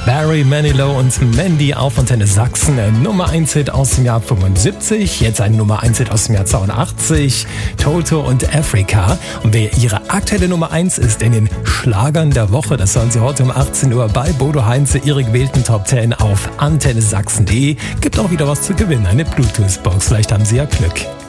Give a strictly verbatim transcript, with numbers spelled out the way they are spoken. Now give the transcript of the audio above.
Barry Manilow und Mandy auf Antenne Sachsen. Nummer eins Hit aus dem Jahr fünfundsiebzig. Jetzt ein Nummer eins Hit aus dem Jahr zweiundachtzig. Toto und Africa. Und wer ihre aktuelle Nummer eins ist in den Schlagern der Woche, das hören Sie heute um achtzehn Uhr bei Bodo Heinze, Ihre gewählten Top zehn auf antenne sachsen punkt de. Gibt auch wieder was zu gewinnen, eine Bluetooth-Box. Vielleicht haben Sie ja Glück.